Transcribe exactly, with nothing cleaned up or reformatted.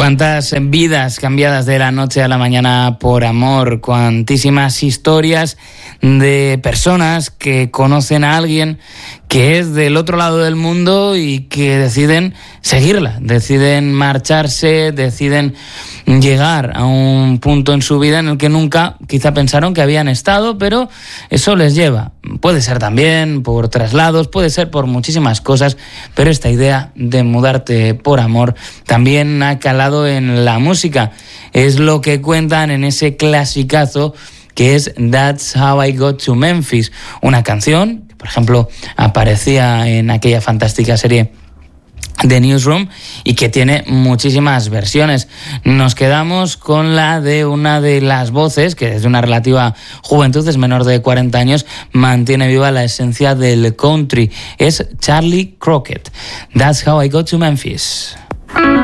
Cuántas vidas cambiadas de la noche a la mañana por amor, cuantísimas historias de personas que conocen a alguien que es del otro lado del mundo y que deciden seguirla, deciden marcharse, deciden llegar a un punto en su vida en el que nunca quizá pensaron que habían estado, pero eso les lleva. Puede ser también por traslados, puede ser por muchísimas cosas, pero esta idea de mudarte por amor también ha calado en la música. Es lo que cuentan en ese clasicazo que es That's How I Got to Memphis, una canción que, por ejemplo, aparecía en aquella fantástica serie The Newsroom y que tiene muchísimas versiones. Nos quedamos con la de una de las voces que desde una relativa juventud, es menor de cuarenta años, mantiene viva la esencia del country. Es Charlie Crockett. That's How I Got to Memphis.